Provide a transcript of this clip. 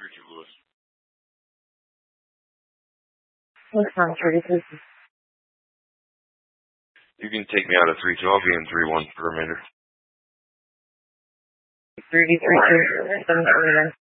Lewis. What's on 36? You can take me out of 312 and 31 for a remainder. 33, 749.